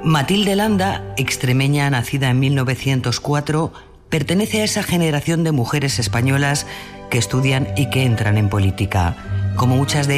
Matilde Landa, extremeña nacida en 1904, pertenece a esa generación de mujeres españolas que estudian y que entran en política. Como muchas de